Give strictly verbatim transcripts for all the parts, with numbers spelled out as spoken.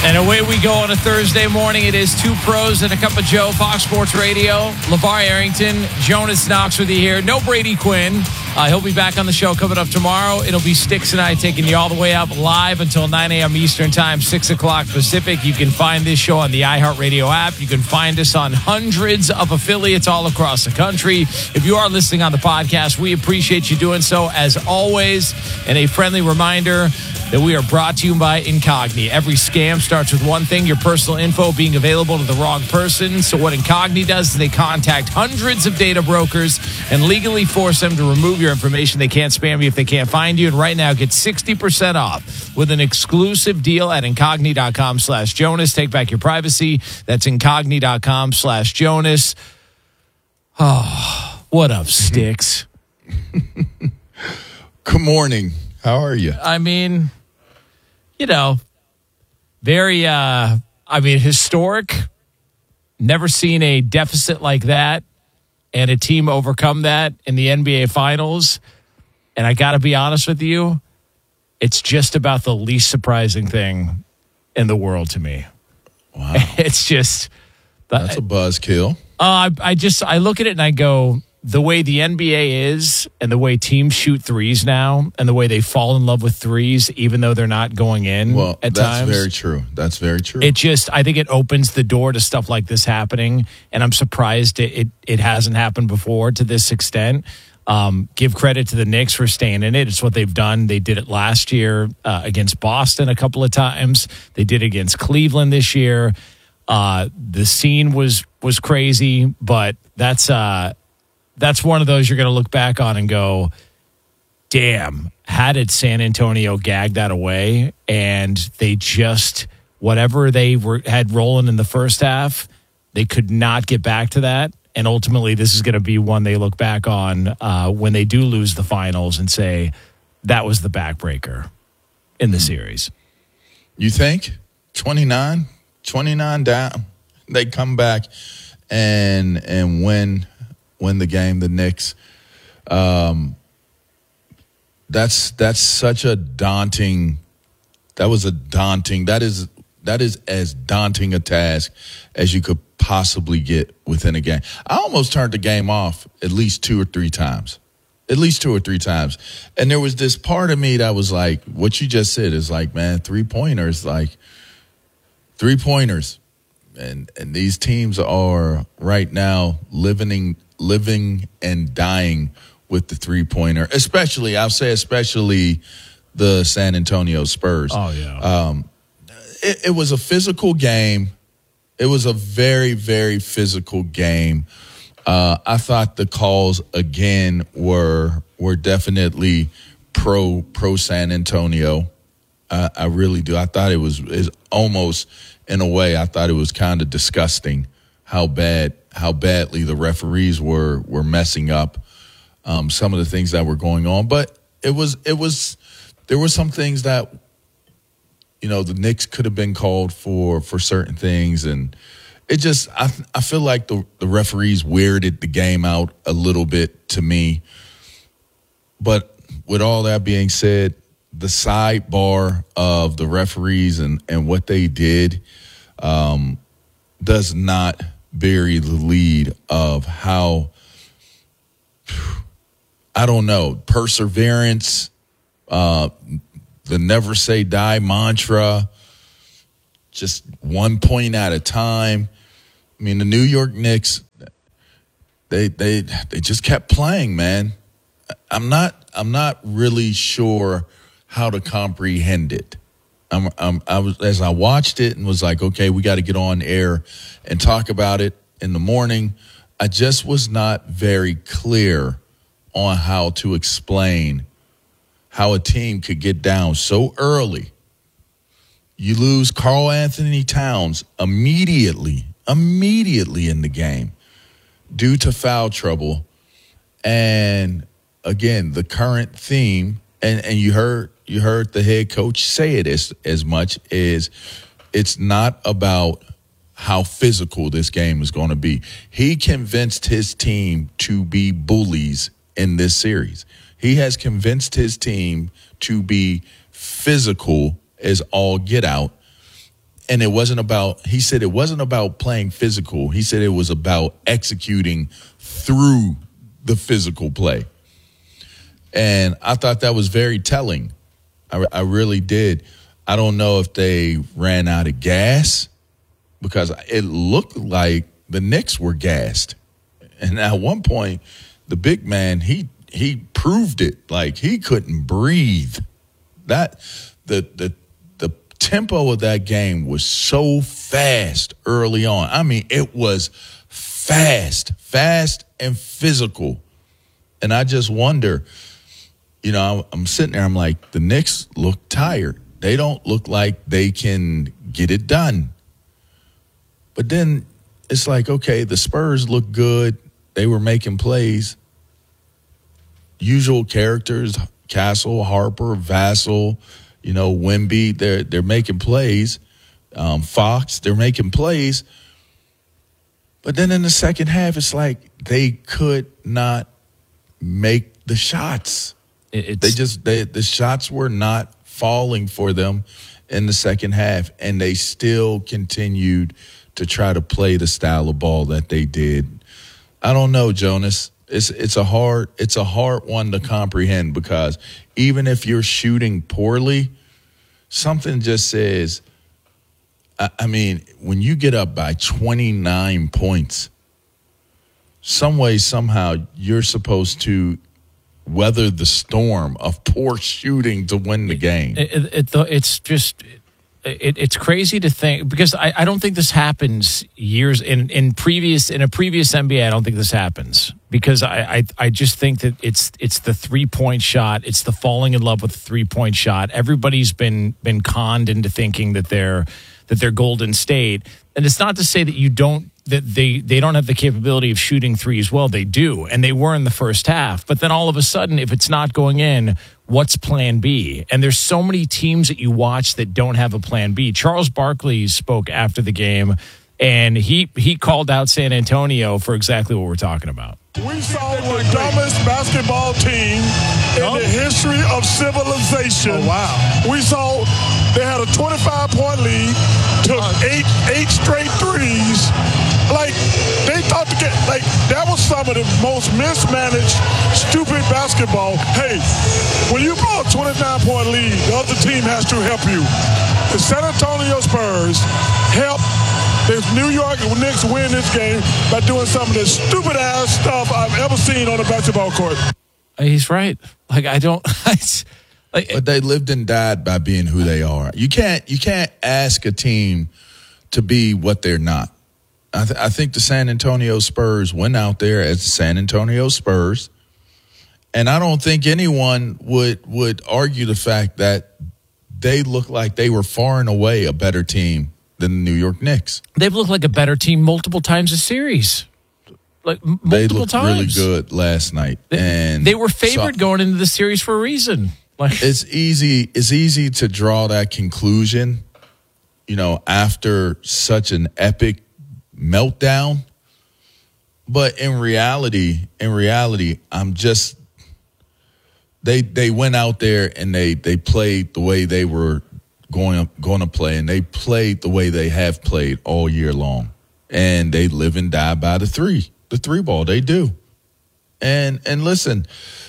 And away we go on a Thursday morning. It is Two Pros and a Cup of Joe, Fox Sports Radio. LeVar Arrington, Jonas Knox with you here. No Brady Quinn. Uh, he'll be back on the show coming up tomorrow. It'll be Sticks and I taking you all the way up live until nine a.m. Eastern Time, six o'clock Pacific. You can find this show on the iHeartRadio app. You can find us on hundreds of affiliates all across the country. If you are listening on the podcast, we appreciate you doing so as always. And a friendly reminder that we are brought to you by Incogni. Every scam starts with one thing, your personal info being available to the wrong person. So what Incogni does is they contact hundreds of data brokers and legally force them to remove your information. They can't spam you if they can't find you. And right now, get sixty percent off with an exclusive deal at Incogni.com slash Jonas. Take back your privacy. That's Incogni.com slash Jonas. Oh, what up, Sticks? Good morning. How are you? I mean... You know, very, uh, I mean, historic. Never seen a deficit like that and a team overcome that in the N B A Finals. And I got to be honest with you, it's just about the least surprising thing in the world to me. Wow. It's just... That's a buzzkill. Uh, I, I just, I look at it and I go... The way the N B A is and the way teams shoot threes now and the way they fall in love with threes, even though they're not going in well, at that's times. That's very true. That's very true. It just, I think it opens the door to stuff like this happening. And I'm surprised it, it, it hasn't happened before to this extent. Um, give credit to the Knicks for staying in it. It's what they've done. They did it last year uh, against Boston a couple of times. They did it against Cleveland this year. Uh, the scene was, was crazy, but that's, uh, That's one of those you're going to look back on and go, damn, how did San Antonio gag that away? And they just, whatever they were had rolling in the first half, they could not get back to that. And ultimately, this is going to be one they look back on uh, when they do lose the finals and say, that was the backbreaker in the series. You think? twenty-nine? twenty-nine down. They come back and and win win the game, the Knicks. Um, that's that's such a daunting. That was a daunting. That is that is as daunting a task as you could possibly get within a game. I almost turned the game off at least two or three times, at least two or three times. And there was this part of me that was like, what you just said is like, man, three pointers, like three pointers, and and these teams are right now living living and dying with the three pointer, especially I'll say especially the San Antonio Spurs. Oh yeah. Um, it, it was a physical game. It was a very, very physical game. Uh, I thought the calls again were were definitely pro pro San Antonio. Uh, I really do. I thought it was is almost in a way. I thought it was kind of disgusting how bad how badly the referees were were messing up um, some of the things that were going on. But it was it was there were some things that, you know, the Knicks could have been called for for certain things, and it just I I feel like the the referees weirded the game out a little bit to me. But with all that being said, the sidebar of the referees and, and what they did um, does not bury the lead of how, I don't know, perseverance, uh, the never say die mantra, just one point at a time. I mean, the New York Knicks, they they they just kept playing, man. I'm not I'm not really sure how to comprehend it. I'm, I'm, I was as I watched it and was like, okay, we got to get on air and talk about it in the morning. I just was not very clear on how to explain how a team could get down so early. You lose Karl Anthony Towns immediately, immediately in the game due to foul trouble. And again, the current theme, and, and you heard you heard the head coach say it as, as much, is it's not about how physical this game is going to be. He convinced his team to be bullies in this series. He has convinced his team to be physical as all get out. and it wasn't about, he said it wasn't about playing physical. He said it was about executing through the physical play. And I thought that was very telling. I, I really did. I don't know if they ran out of gas, because it looked like the Knicks were gassed. And at one point, the big man, he he proved it. Like, he couldn't breathe. That the the the tempo of that game was so fast early on. I mean, it was fast, fast and physical. And I just wonder, you know, I'm sitting there, I'm like, the Knicks look tired. They don't look like they can get it done. But then it's like, okay, the Spurs look good. They were making plays. Usual characters, Castle, Harper, Vassell, you know, Wemby, they're, they're making plays. Um, Fox, they're making plays. But then in the second half, it's like they could not make the shots. It's, they just, they, the shots were not falling for them in the second half, and they still continued to try to play the style of ball that they did. I don't know, Jonas. It's it's a hard it's a hard one to comprehend, because even if you're shooting poorly, something just says, I, I mean, when you get up by twenty-nine points, some way, somehow, you're supposed to weather the storm of poor shooting to win the game. It, it, it, it's just... It, it's crazy to think, because I, I don't think this happens years in, in previous in a previous N B A. I don't think this happens, because I, I I just think that it's it's the three point shot. It's the falling in love with the three point shot. Everybody's been been conned into thinking that they're that they're Golden State, and it's not to say that you don't that they they don't have the capability of shooting threes. Well, they do, and they were in the first half. But then all of a sudden, if it's not going in, what's plan B? And there's so many teams that you watch that don't have a plan B. Charles Barkley spoke after the game, and he he called out San Antonio for exactly what we're talking about. We saw the dumbest basketball team in the history of civilization. Oh, wow. We saw they had a twenty-five point lead, took eight eight straight threes. Like, they thought to get, like, that was some of the most mismanaged, stupid basketball. Hey, when you blow a twenty-nine point lead, the other team has to help you. The San Antonio Spurs helped the New York Knicks win this game by doing some of the stupid-ass stuff I've ever seen on a basketball court. He's right. Like, I don't... like, but they lived and died by being who they are. You can't you can't ask a team to be what they're not. I, th- I think the San Antonio Spurs went out there as the San Antonio Spurs, and I don't think anyone would would argue the fact that they look like they were far and away a better team than the New York Knicks. They've looked like a better team multiple times a series. Like m- multiple they looked times. really good last night, they, and they were favored so, going into the series for a reason. Like, it's easy. It's easy to draw that conclusion, you know, after such an epic meltdown. But in reality, in reality, I'm just they they went out there and they they played the way they were going going to play, and they played the way they have played all year long, and they live and die by the three, the three ball. They do, and and listen,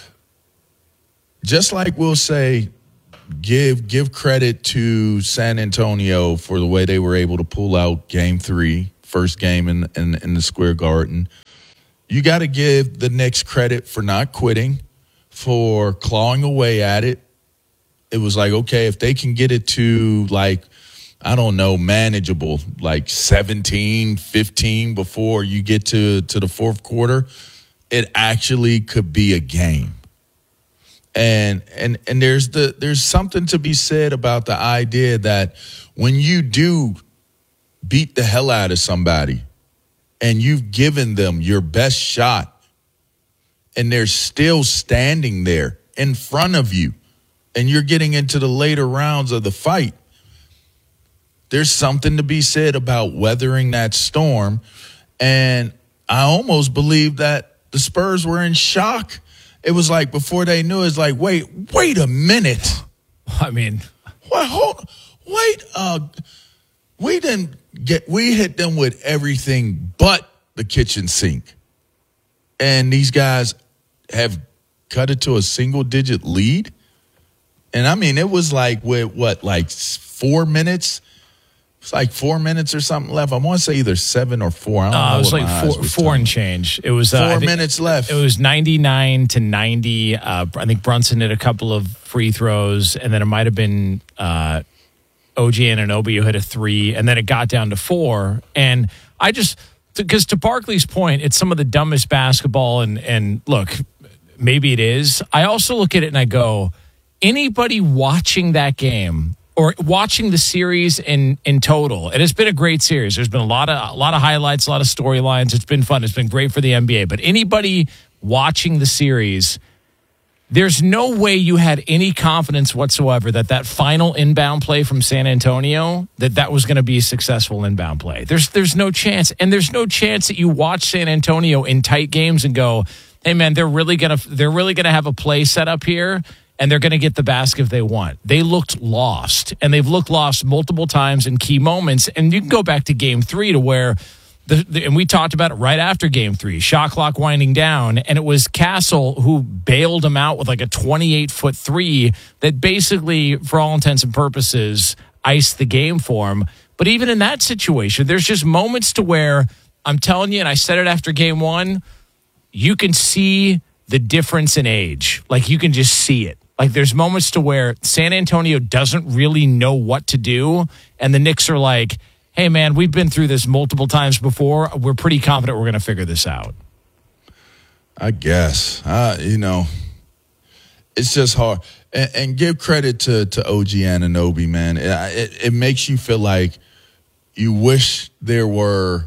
just like we'll say, give give credit to San Antonio for the way they were able to pull out Game Three. First game in, in in the Square Garden. You got to give the Knicks credit for not quitting, for clawing away at it. It was like, okay, if they can get it to, like, I don't know, manageable, like seventeen, fifteen before you get to, to the fourth quarter, it actually could be a game. And and and there's the there's something to be said about the idea that when you do beat the hell out of somebody and you've given them your best shot and they're still standing there in front of you and you're getting into the later rounds of the fight, there's something to be said about weathering that storm. And I almost believe that the Spurs were in shock. It was like before they knew, it's like, wait, wait a minute. I mean, What, hold, wait, uh, We didn't get, we hit them with everything but the kitchen sink. And these guys have cut it to a single digit lead. And I mean, it was like with what, like four minutes? It's like four minutes or something left. I want to say either seven or four. I don't uh, know. It was like four, four and change. It was uh, four minutes left. It was ninety-nine to ninety. Uh, I think Brunson hit a couple of free throws, and then it might have been uh, O G Anunoby who hit a three, and then it got down to four. And I just, because to Barkley's point, it's some of the dumbest basketball. And and look, maybe it is. I also look at it and I go, anybody watching that game or watching the series in, in total, it has been a great series. There's been a lot of a lot of highlights, a lot of storylines. It's been fun. It's been great for the N B A. But anybody watching the series, there's no way you had any confidence whatsoever that that final inbound play from San Antonio, that that was going to be a successful inbound play. There's there's no chance. And there's no chance that you watch San Antonio in tight games and go, hey, man, they're really going to they're really going to have a play set up here, and they're going to get the basket if they want. They looked lost, and they've looked lost multiple times in key moments. And you can go back to game three to where, the, the, and we talked about it right after game three, shot clock winding down, and it was Castle who bailed him out with like a twenty-eight foot three that basically, for all intents and purposes, iced the game for him. But even in that situation, there's just moments to where, I'm telling you, and I said it after game one, you can see the difference in age. Like, you can just see it. Like, there's moments to where San Antonio doesn't really know what to do, and the Knicks are like, hey, man, we've been through this multiple times before. We're pretty confident we're going to figure this out. I guess. Uh, you know, it's just hard. And, and give credit to, to O G Anunoby, man. It, it, it makes you feel like you wish there were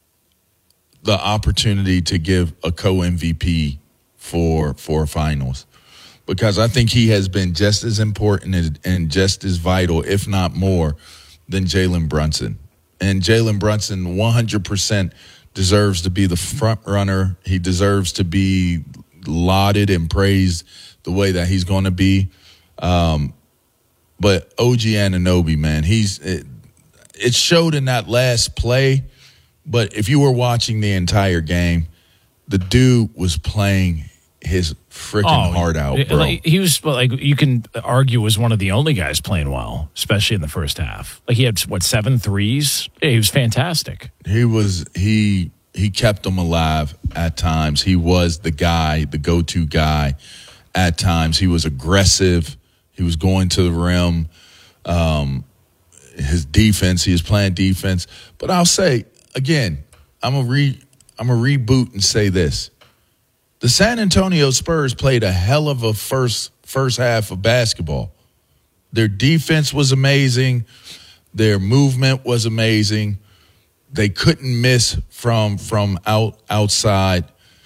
the opportunity to give a co-M V P for for finals, because I think he has been just as important and, and just as vital, if not more, than Jalen Brunson. And Jalen Brunson one hundred percent deserves to be the front runner. He deserves to be lauded and praised the way that he's going to be. Um, but O G Anunoby, man, he's it, it showed in that last play. But if you were watching the entire game, the dude was playing his freaking oh, heart out, bro. Like, he was, like, you can argue, was one of the only guys playing well, especially in the first half. Like, he had, what, seven threes? Yeah, he was fantastic. He was, he, he kept them alive at times. He was the guy, the go-to guy at times. He was aggressive. He was going to the rim. Um, his defense, he was playing defense. But I'll say, again, I'm a re I'm a reboot and say this. The San Antonio Spurs played a hell of a first first half of basketball. Their defense was amazing. Their movement was amazing. They couldn't miss from from out outside.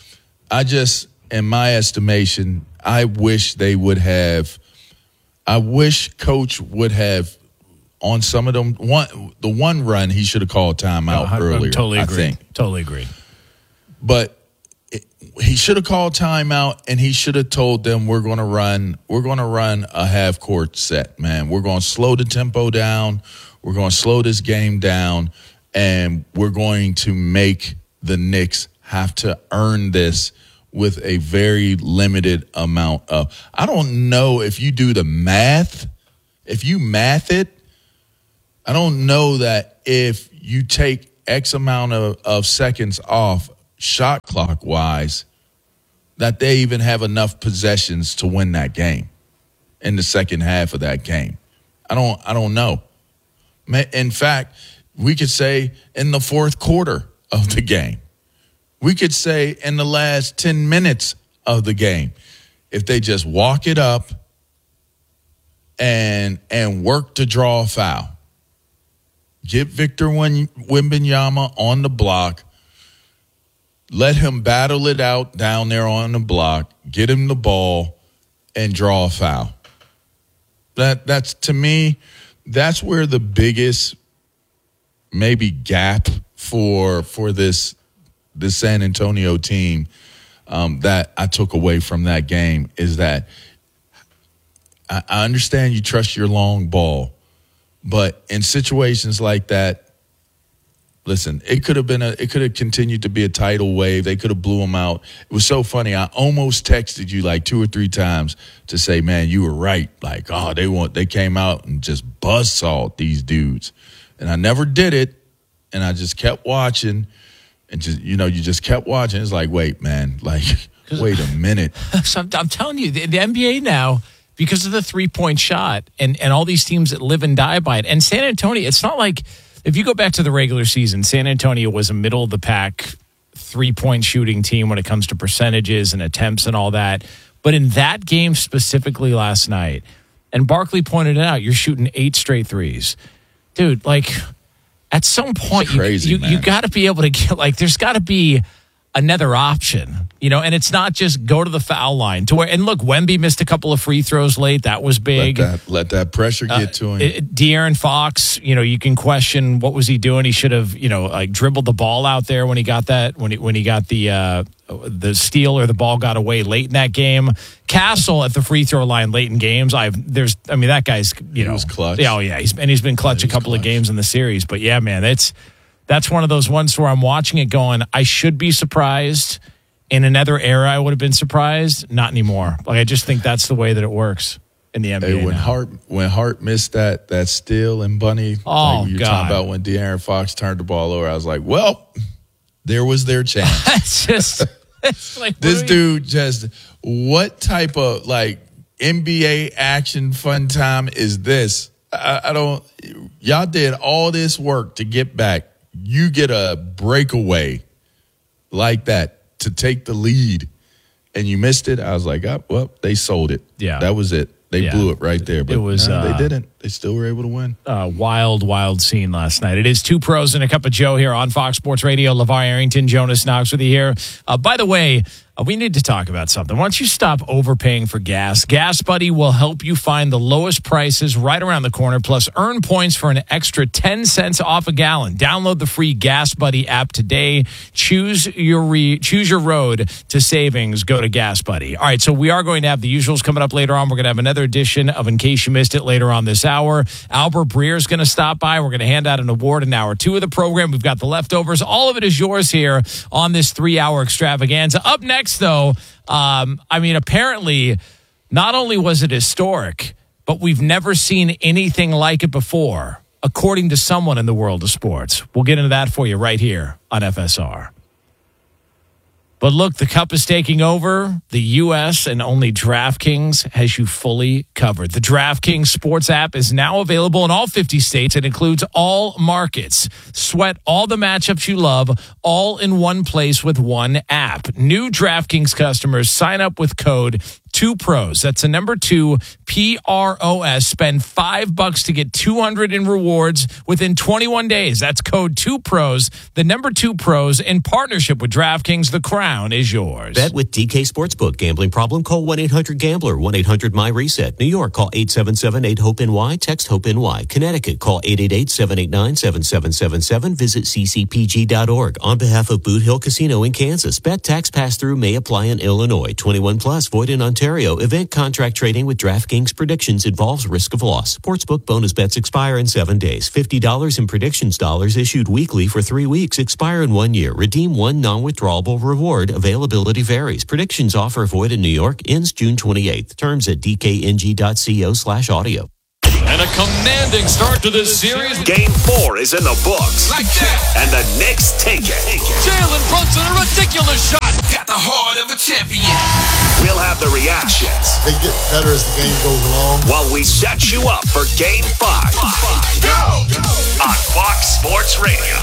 I just, in my estimation, I wish they would have I wish Coach would have, on some of them, one the one run, he should have called timeout no, I, earlier. I totally agree. I think. Totally agree. But it, he should have called timeout, and he should have told them, "We're going to run. We're going to run a half court set, man. We're going to slow the tempo down. We're going to slow this game down, and we're going to make the Knicks have to earn this with a very limited amount of." I don't know if you do the math. If you math it, I don't know that if you take X amount of, of seconds off shot clock wise, that they even have enough possessions to win that game in the second half of that game. I don't I don't know. In fact, we could say in the fourth quarter of the game. We could say in the last ten minutes of the game, if they just walk it up and and work to draw a foul. Get Victor Wembanyama on the block. Let him battle it out down there on the block. Get him the ball and draw a foul. That that's to me, that's where the biggest maybe gap for for this this San Antonio team um, that I took away from that game is that I, I understand you trust your long ball, But in situations like that, listen, it could have been a, it could have continued to be a tidal wave. They could have blew them out. It was so funny. I almost texted you like two or three times to say, man, you were right. Like, oh, they want, they came out and just buzzsawed these dudes. And I never did it. And I just kept watching and just, you know, you just kept watching. It's like, wait, man, like, wait a minute. So I'm, I'm telling you, the, the N B A now, because of the three-point shot and, and all these teams that live and die by it. And San Antonio, it's not like, if you go back to the regular season, San Antonio was a middle-of-the-pack three-point shooting team when it comes to percentages and attempts and all that. But in that game specifically last night, and Barkley pointed it out, you're shooting eight straight threes. Dude, like, at some point, it's crazy, you, you, you got to be able to get, like, there's got to be another option, you know, and it's not just go to the foul line to where, and look, Wemby missed a couple of free throws late. That was big. Let that, let that pressure get uh, to him. It, De'Aaron Fox, you know, you can question what was he doing. He should have, you know, like dribbled the ball out there when he got that, when he, when he got the, uh, the steal or the ball got away late in that game. Castle at the free throw line late in games. I've, there's, I mean, that guy's, you know, he was clutch. Yeah, oh yeah. He's, and he's been clutch yeah, a couple clutch. of games in the series, but yeah, man, it's, that's one of those ones where I'm watching it going, I should be surprised. In another era, I would have been surprised. Not anymore. Like, I just think that's the way that it works in the N B A. Hey, when now. Hart when Hart missed that that steal and Bunny, oh like you're God. talking about when De'Aaron Fox turned the ball over, I was like, well, there was their chance. it's just it's like this you- dude just what type of like N B A action fun time is this? I, I don't. Y'all did all this work to get back. You get a breakaway like that to take the lead, and you missed it. I was like, oh, well, they sold it. Yeah. That was it. They yeah. blew it right there. But it was, no, uh, they didn't. They still were able to win. Uh, wild, wild scene last night. It is Two Pros and a Cup of Joe here on Fox Sports Radio. LeVar Arrington, Jonas Knox with you here. Uh, by the way, uh, we need to talk about something. Why don't you stop overpaying for gas? Gas Buddy will help you find the lowest prices right around the corner, plus earn points for an extra ten cents off a gallon. Download the free Gas Buddy app today. Choose your re- choose your road to savings. Go to Gas Buddy. All right, so we are going to have the usuals coming up later on. We're going to have another edition of In Case You Missed It later on this hour. Albert Breer is going to stop by. We're going to hand out an award in hour two of the program. We've got the leftovers. All of it is yours here on this three-hour extravaganza. Up next, though, um, I mean, apparently, not only was it historic, but we've never seen anything like it before, according to someone in the world of sports. We'll get into that for you right here on F S R. But look, the Cup is taking over. The U S and only DraftKings has you fully covered. The DraftKings Sports app is now available in all fifty states and includes all markets. Sweat all the matchups you love, all in one place with one app. New DraftKings customers sign up with code Two Pros. That's the number two, P R O S. Spend five bucks to get two hundred in rewards within twenty-one days. That's code Two Pros, the number Two Pros, in partnership with DraftKings. The crown is yours. Bet with D K Sportsbook. Gambling problem? Call one eight hundred gambler. one eight hundred my reset. New York, call eight seven seven eight hope N Y. Text HOPE-NY. Connecticut, call eight eight eight seven eight nine seven seven seven seven. Visit c c p g dot org. On behalf of Boot Hill Casino in Kansas, bet tax pass-through may apply in Illinois. twenty-one plus, void in Ontario. Event contract trading with DraftKings predictions involves risk of loss. Sportsbook bonus bets expire in seven days. fifty dollars in predictions dollars issued weekly for three weeks. Expire in one year. Redeem one non-withdrawable reward. Availability varies. Predictions offer void in New York. Ends June twenty-eighth. Terms at d k n g dot co slash audio. And a commanding start to this series. Game four is in the books. Like that. And the Knicks take it. Jalen Brunson, a ridiculous shot. Got the heart of a champion. We'll have the reactions. They get better as the game goes along. While we set you up for Game five. Go! On Fox Sports Radio.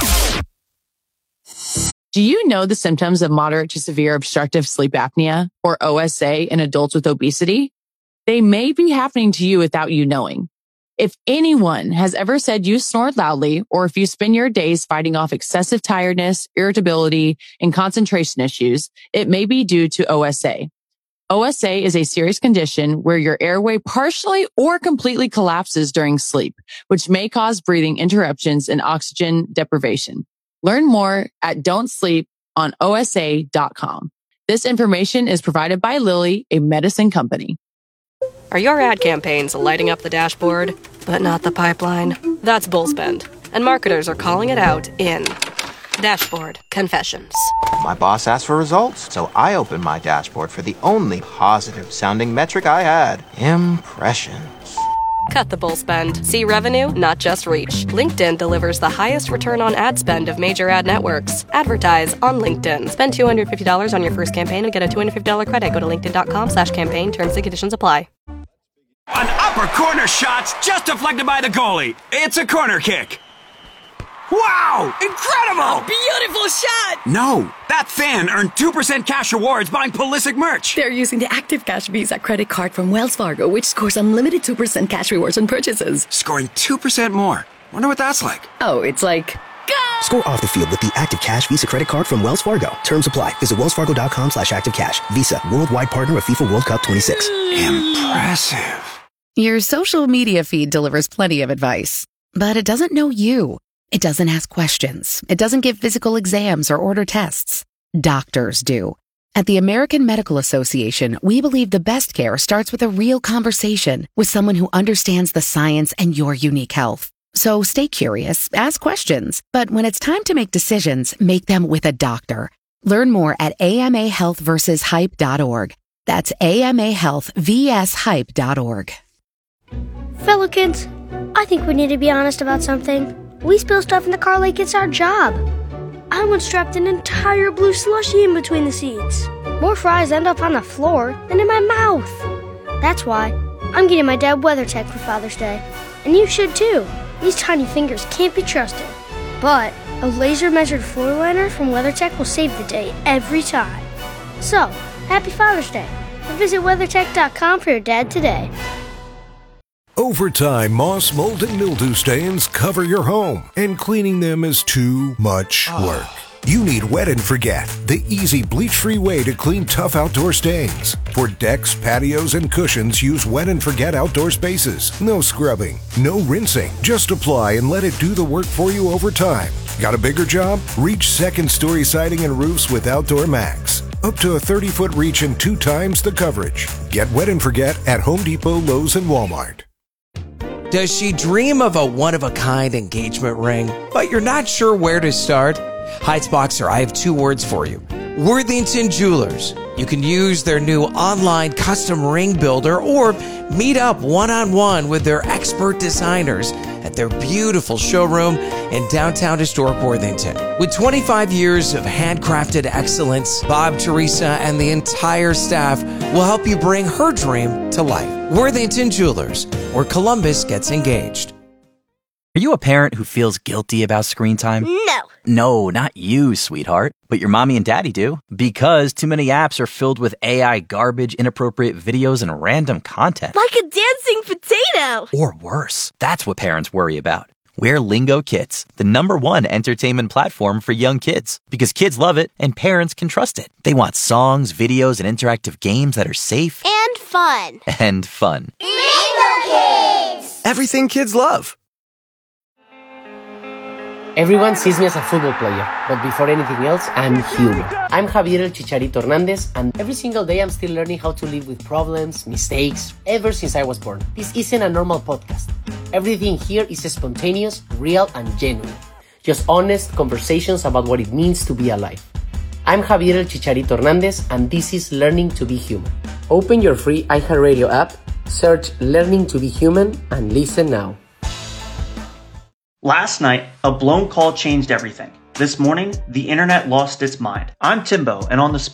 Do you know the symptoms of moderate to severe obstructive sleep apnea, or O S A, in adults with obesity? They may be happening to you without you knowing. If anyone has ever said you snore loudly, or if you spend your days fighting off excessive tiredness, irritability, and concentration issues, it may be due to O S A. O S A is a serious condition where your airway partially or completely collapses during sleep, which may cause breathing interruptions and oxygen deprivation. Learn more at don't sleep on O S A dot com. This information is provided by Lilly, a medicine company. Are your ad campaigns lighting up the dashboard, but not the pipeline? That's Bullspend, and marketers are calling it out in Dashboard Confessions. My boss asked for results, so I opened my dashboard for the only positive-sounding metric I had: impressions. Cut the bull spend. See revenue, not just reach. LinkedIn delivers the highest return on ad spend of major ad networks. Advertise on LinkedIn. Spend two hundred fifty dollars on your first campaign and get a two hundred fifty dollars credit. Go to linkedin.com slash campaign. Terms and conditions apply. An upper corner shot's just deflected by the goalie. It's a corner kick. Wow! Incredible! A beautiful shot! No, that fan earned two percent cash rewards buying Pulisic merch. They're using the Active Cash Visa credit card from Wells Fargo, which scores unlimited two percent cash rewards on purchases. Scoring two percent more. Wonder what that's like. Oh, it's like... Go! Score off the field with the Active Cash Visa credit card from Wells Fargo. Terms apply. Visit wellsfargo.com slash activecash. Visa, worldwide partner of FIFA World Cup twenty-six. Impressive. Your social media feed delivers plenty of advice, but it doesn't know you. It doesn't ask questions. It doesn't give physical exams or order tests. Doctors do. At the American Medical Association, we believe the best care starts with a real conversation with someone who understands the science and your unique health. So stay curious, ask questions, but when it's time to make decisions, make them with a doctor. Learn more at A M A health versus hype dot org. That's A M A health versus hype dot org. Fellow kids, I think we need to be honest about something. We spill stuff in the car like it's our job. I once strapped an entire blue slushie in between the seats. More fries end up on the floor than in my mouth. That's why I'm getting my dad WeatherTech for Father's Day. And you should too. These tiny fingers can't be trusted. But a laser-measured floor liner from WeatherTech will save the day every time. So, happy Father's Day. And visit weathertech dot com for your dad today. Over time, moss, mold, and mildew stains cover your home, and cleaning them is too much work. You need Wet and Forget, the easy bleach-free way to clean tough outdoor stains. For decks, patios, and cushions, use Wet and Forget outdoor spaces. No scrubbing, no rinsing. Just apply and let it do the work for you over time. Got a bigger job? Reach second-story siding and roofs with Outdoor Max. Up to a thirty-foot reach and two times the coverage. Get Wet and Forget at Home Depot, Lowe's, and Walmart. Does she dream of a one-of-a-kind engagement ring, but you're not sure where to start? Heights Boxer, I have two words for you. Worthington Jewelers. You can use their new online custom ring builder or meet up one-on-one with their expert designers at their beautiful showroom in downtown historic Worthington. With twenty-five years of handcrafted excellence, Bob, Teresa, and the entire staff will help you bring her dream to life. Worthington Jewelers, where Columbus gets engaged. Are you a parent who feels guilty about screen time? No. No, not you, sweetheart. But your mommy and daddy do. Because too many apps are filled with A I garbage, inappropriate videos, and random content. Like a dancing potato. Or worse. That's what parents worry about. We're Lingo Kids, the number one entertainment platform for young kids. Because kids love it and parents can trust it. They want songs, videos, and interactive games that are safe. And fun. And fun. Lingo Kids! Everything kids love. Everyone sees me as a football player, but before anything else, I'm human. I'm Javier El Chicharito Hernandez, and every single day I'm still learning how to live with problems, mistakes, ever since I was born. This isn't a normal podcast. Everything here is spontaneous, real, and genuine. Just honest conversations about what it means to be alive. I'm Javier El Chicharito Hernandez, and this is Learning to be Human. Open your free iHeartRadio app, search Learning to be Human, and listen now. Last night, a blown call changed everything. This morning, the internet lost its mind. I'm Timbo, and on the